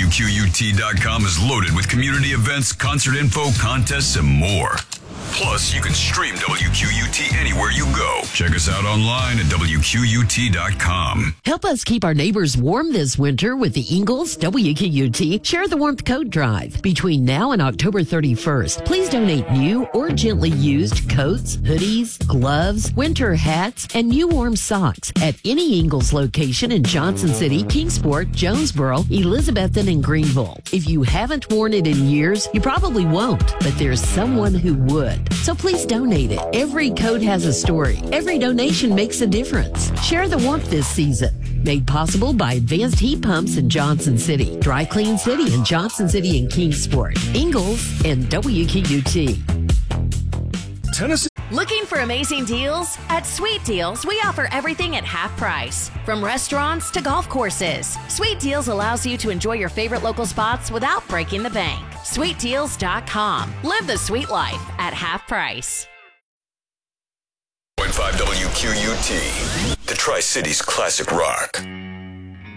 WQUT.com is loaded with community events, concert info, contests, and more. Plus, you can stream WQUT anywhere you go. Check us out online at WQUT.com. Help us keep our neighbors warm this winter with the Ingalls WQUT Share the Warmth Coat Drive. Between now and October 31st, please donate new or gently used coats, hoodies, gloves, winter hats, and new warm socks at any Ingalls location in Johnson City, Kingsport, Jonesboro, Elizabethton, and Greenville. If you haven't worn it in years, you probably won't, but there's someone who would. So please donate it. Every coat has a story. Every donation makes a difference. Share the warmth this season. Made possible by Advanced Heat Pumps in Johnson City, Dry Clean City in Johnson City and Kingsport, Ingalls, and WQUT. Tennessee. Looking for amazing deals? At Sweet Deals, we offer everything at half price. From restaurants to golf courses, Sweet Deals allows you to enjoy your favorite local spots without breaking the bank. SweetDeals.com. Live the sweet life at half price. 0.5 WQUT, the Tri-Cities Classic Rock.